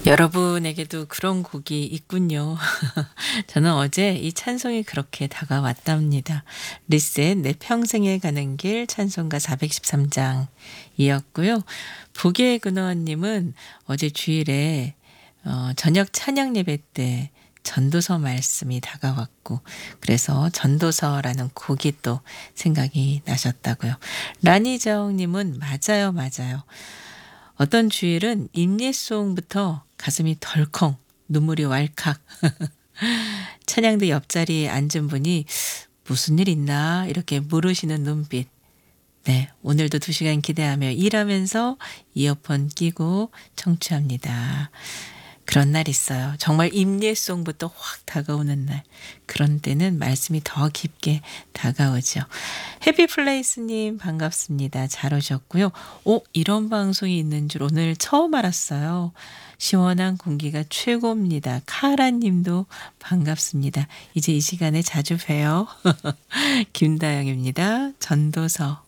여러분에게도 그런 곡이 있군요. 저는 어제 이 찬송이 그렇게 다가왔답니다. 리셋 내 평생에 가는 길 찬송가 413장이었고요. 부계의 근원님은 어제 주일에 저녁 찬양 예배 때 전도서 말씀이 다가왔고 그래서 전도서라는 곡이 또 생각이 나셨다고요. 라니자옥님은 맞아요, 맞아요. 어떤 주일은 임예송부터 가슴이 덜컹 눈물이 왈칵 찬양대 옆자리에 앉은 분이 무슨 일 있나 이렇게 물으시는 눈빛. 네, 오늘도 2시간 기대하며 일하면서 이어폰 끼고 청취합니다. 그런 날 있어요. 정말 임예송부터 확 다가오는 날. 그런 때는 말씀이 더 깊게 다가오죠. 해피플레이스님 반갑습니다. 잘 오셨고요. 이런 방송이 있는 줄 오늘 처음 알았어요. 시원한 공기가 최고입니다. 카라님도 반갑습니다. 이제 이 시간에 자주 봬요. 김다영입니다. 전도서.